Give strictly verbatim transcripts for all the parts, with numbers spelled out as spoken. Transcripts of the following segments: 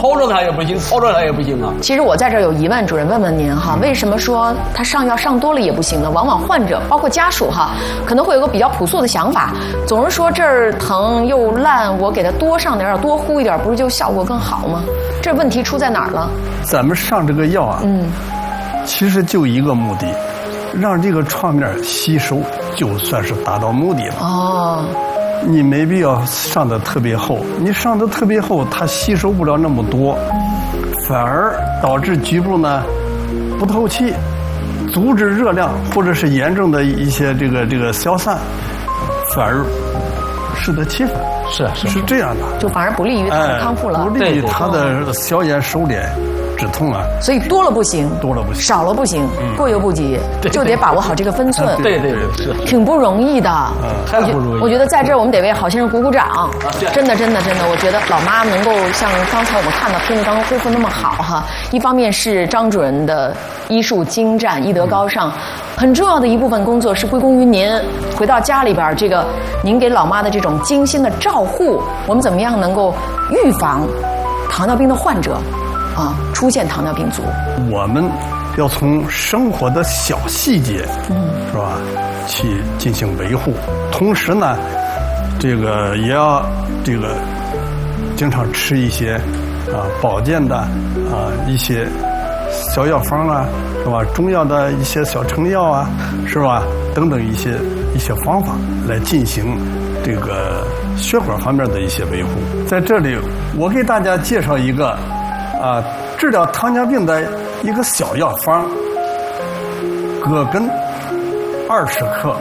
跑着他也不行，跑着他也不行啊。 其实我在这儿有疑问，主任问问您哈，为什么说他上药上多了也不行呢？往往患者包括家属哈，可能会有个比较朴素的想法，总是说这儿疼又烂，我给他多上点，多呼一点，不是就效果更好吗？这问题出在哪儿了？ 咱们上这个药啊，嗯，其实就一个目的，让这个创面吸收，就算是达到目的了。哦。你没必要上的特别厚，你上的特别厚，它吸收不了那么多，反而导致局部呢不透气，阻止热量或者是严重的一些这个这个消散，反而适得其反。 是是是这样的， 就反而不利于他的康复了， 哎、不利于他的消炎收敛。止痛啊， 所以多了不行， 多了不行， 少了不行，嗯、过犹不及，就得把握好这个分寸。 对对对，是， 挺不容易的， 嗯， 太不容易。 我觉得在这儿我们得为郝先生鼓鼓掌，啊、真的真的真的，我觉得老妈能够像刚才我们看到听着刚刚恢复那么好哈，一方面是张主任的医术精湛、医德高尚，很重要的一部分工作是归功于您。回到家里边，这个您给老妈的这种精心的照护，我们怎么样能够预防糖尿病的患者？啊，出现糖尿病足， 我们要从生活的小细节，嗯，是吧，去进行维护。同时呢，这个也要这个经常吃一些啊保健的啊一些小药方啊，是吧？中药的一些小成药啊，是吧？等等一些一些方法来进行这个血管方面的一些维护。在这里，我给大家介绍一个。啊，治疗糖尿病的一个小药方，葛根二十克，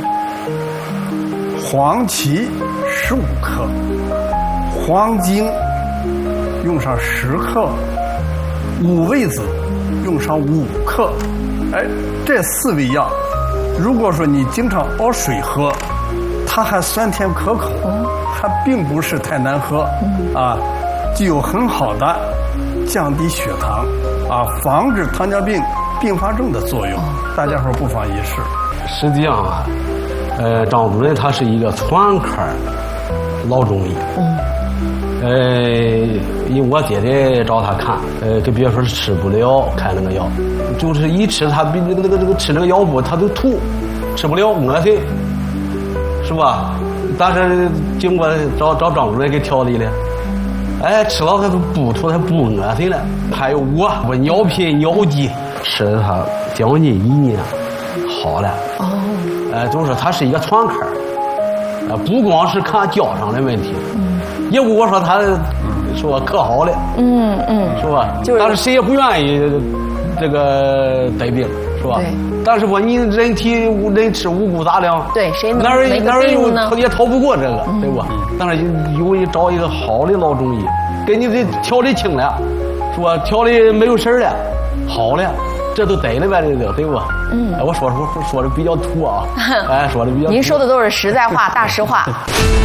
黄芪十五克，黄精用上十克，五味子用上五克。哎，这四味药，如果说你经常熬水喝，它还酸甜可口，还并不是太难喝，啊，具有很好的降低血糖啊，防止糖尿病并发症的作用，大家伙不妨一试。 实际上啊，呃，张主任他是一个全科老中医，嗯，呃，因为我姐姐找他看，呃，跟别人说是吃不了，开那个药，就是一吃他比那个那个那个吃那个药不，他都吐，吃不了，恶心，是吧？但是经过找找张主任给调理了。哎，吃了它都不吐，它不恶心了。还有我，我尿频尿急，吃了它将近一年，好了。哦。哎，就是它是一个全科，啊，不光是看脚上的问题，嗯，也不我说他说可好了，嗯嗯，是吧？就是，但是谁也不愿意这个得病，是吧？对。但是吧，你人体人吃五谷杂粮， 对，谁能哪儿哪儿有呢？ 也逃不过这个，对吧？但是有你找一个好的老中医，给你这调理清了，是吧？调理没有事了，好了，这都得了呗，这个对吧？嗯，哎，我说说说的比较土啊，哎，说的比较土。 您说的都是实在话、大实话。